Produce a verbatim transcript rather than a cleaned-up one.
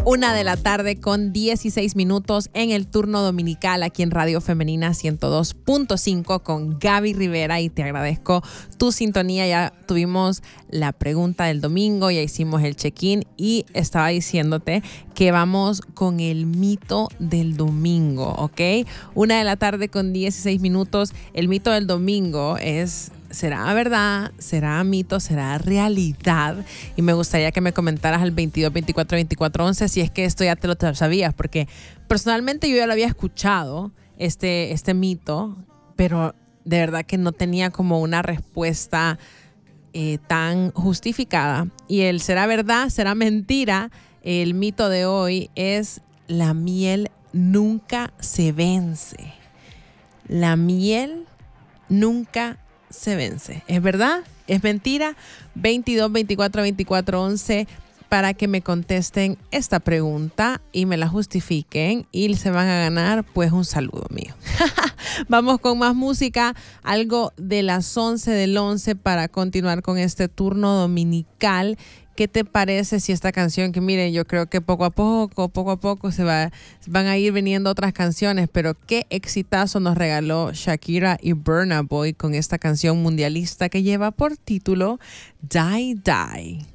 Una de la tarde con dieciséis minutos en el turno dominical aquí en Radio Femenina ciento dos punto cinco con Gaby Rivera, y te agradezco tu sintonía. Ya tuvimos la pregunta del domingo, ya hicimos el check-in y estaba diciéndote que vamos con el mito del domingo, ¿ok? Una de la tarde con dieciséis minutos. El mito del domingo es: ¿será verdad? ¿Será mito? ¿Será realidad? Y me gustaría que me comentaras al veintidós, veinticuatro, veinticuatro, once si es que esto ya te lo sabías, porque personalmente yo ya lo había escuchado, este, este mito, pero de verdad que no tenía como una respuesta eh, tan justificada. Y el ¿será verdad? ¿Será mentira? El mito de hoy es: la miel nunca se vence. La miel nunca se vence. ¿Es verdad? ¿Es mentira? veintidós, veinticuatro, veinticuatro, once para que me contesten esta pregunta y me la justifiquen, y se van a ganar pues un saludo mío. Vamos con más música, algo de las once del once para continuar con este turno dominical. ¿Qué te parece si esta canción, que miren, yo creo que poco a poco, poco a poco se va, van a ir viniendo otras canciones, pero qué exitazo nos regaló Shakira y Burna Boy con esta canción mundialista que lleva por título Die Die.